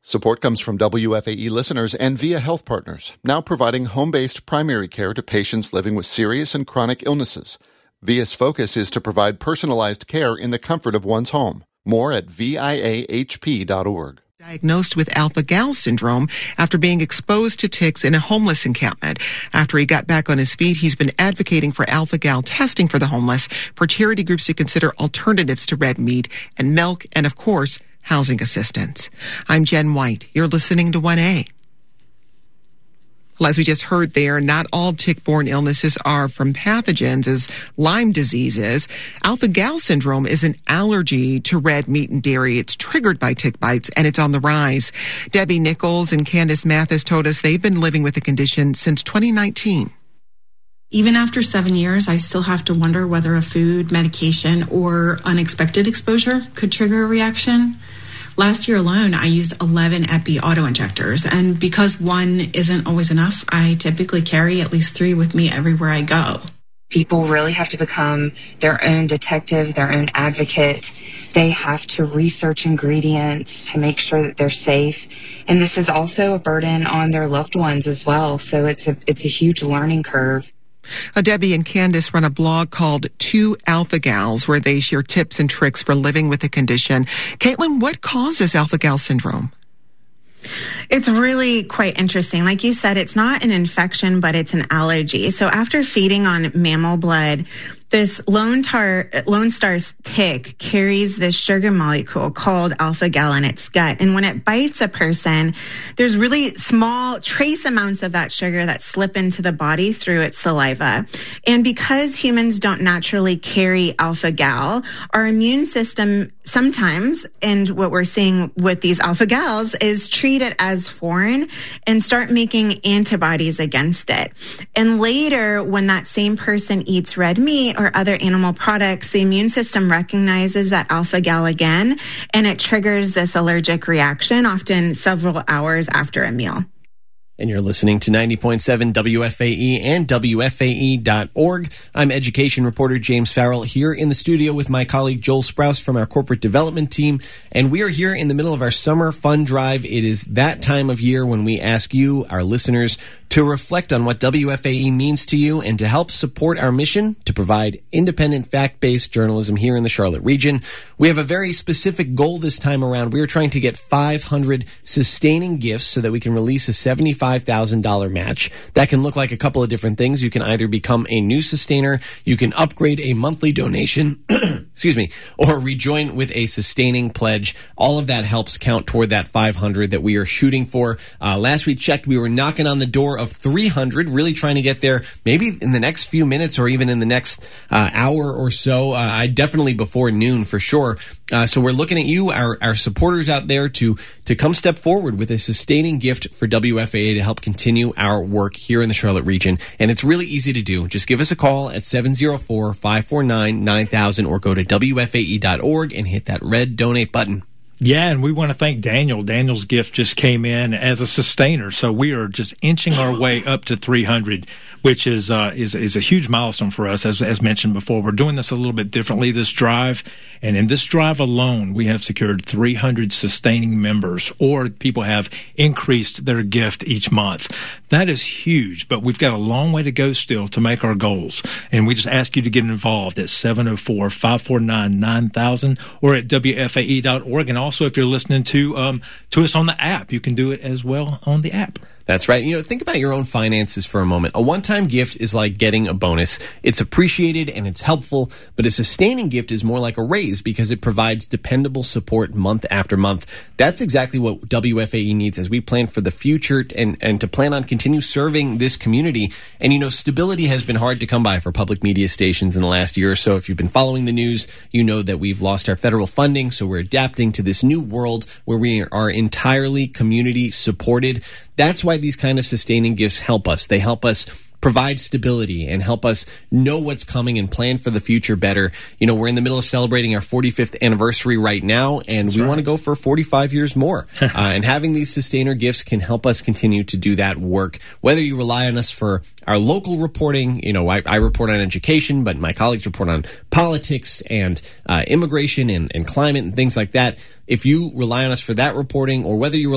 Support comes from WFAE listeners and Via Health Partners, now providing home-based primary care to patients living with serious and chronic illnesses. Via's focus is to provide personalized care in the comfort of one's home. More at viahp.org. Diagnosed with alpha-gal syndrome after being exposed to ticks in a homeless encampment. After he got back on his feet, he's been advocating for alpha-gal testing for the homeless, for charity groups to consider alternatives to red meat and milk, and of course, housing assistance. I'm Jen White. You're listening to 1A. Well, as we just heard there, not all tick-borne illnesses are from pathogens, as Lyme disease is. Alpha-gal syndrome is an allergy to red meat and dairy. It's triggered by tick bites, and it's on the rise. Debbie Nichols and Candace Mathis told us they've been living with the condition since 2019. Even after 7 years, I still have to wonder whether a food, medication, or unexpected exposure could trigger a reaction. Last year alone, I used 11 Epi auto-injectors, and because one isn't always enough, I typically carry at least 3 with me everywhere I go. People really have to become their own detective, their own advocate. They have to research ingredients to make sure that they're safe. And this is also a burden on their loved ones as well, so it's a huge learning curve. Debbie and Candace run a blog called Two Alpha Gals, where they share tips and tricks for living with the condition. Caitlin, what causes alpha-gal syndrome? It's really quite interesting. Like you said, it's not an infection, but it's an allergy. So after feeding on mammal blood, this Lone Star's tick carries this sugar molecule called alpha-gal in its gut. And when it bites a person, there's really small trace amounts of that sugar that slip into the body through its saliva. And because humans don't naturally carry alpha-gal, our immune system sometimes, and what we're seeing with these alpha-gals, is treat it as foreign and start making antibodies against it. And later, when that same person eats red meat or other animal products, the immune system recognizes that alpha-gal again, and it triggers this allergic reaction, often several hours after a meal. And you're listening to 90.7 WFAE and WFAE.org. I'm education reporter James Farrell here in the studio with my colleague Joel Sprouse from our corporate development team. And we are here in the middle of our summer fun drive. It is that time of year when we ask you, our listeners, to reflect on what WFAE means to you and to help support our mission to provide independent, fact-based journalism here in the Charlotte region. We have a very specific goal this time around. We are trying to get 500 sustaining gifts so that we can release a $75,000 match. That can look like a couple of different things. You can either become a new sustainer, you can upgrade a monthly donation, or rejoin with a sustaining pledge. All of that helps count toward that 500 that we are shooting for. Last we checked, we were knocking on the door of 300, really trying to get there maybe in the next few minutes or even in the next hour or so. Definitely before noon for sure. So we're looking at you, our supporters out there, to come step forward with a sustaining gift for WFAA to help continue our work here in the Charlotte region. And it's really easy to do. Just give us a call at 704-549-9000 or go to WFAE.org and hit that red donate button. Yeah, and we want to thank Daniel. Daniel's gift just came in as a sustainer, so we are just inching our way up to 300, which is a huge milestone for us. As mentioned before, we're doing this a little bit differently this drive, and in this drive alone, we have secured 300 sustaining members, or people have increased their gift each month. That is huge, but we've got a long way to go still to make our goals, and we just ask you to get involved at 704-549-9000 or at WFAE.org, and also, if you're listening to us on the app, you can do it as well on the app. That's right. Think about your own finances for a moment. A one-time gift is like getting a bonus. It's appreciated and it's helpful, but a sustaining gift is more like a raise because it provides dependable support month after month. That's exactly what WFAE needs as we plan for the future and to plan on continue serving this community. And, stability has been hard to come by for public media stations in the last year or so. If you've been following the news, you know that we've lost our federal funding, so we're adapting to this new world where we are entirely community supported. That's why these kind of sustaining gifts help us. They help us provide stability and help us know what's coming and plan for the future better. We're in the middle of celebrating our 45th anniversary right now, and we want to go for 45 years more. And having these sustainer gifts can help us continue to do that work. Whether you rely on us for our local reporting, I report on education, but my colleagues report on politics and immigration and climate and things like that. If you rely on us for that reporting, or whether you